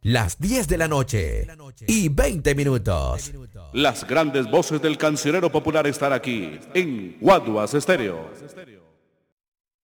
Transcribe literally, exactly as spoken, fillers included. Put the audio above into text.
Las diez de la noche y veinte minutos. Las grandes voces del cancionero popular están aquí en Guaduas Estéreo.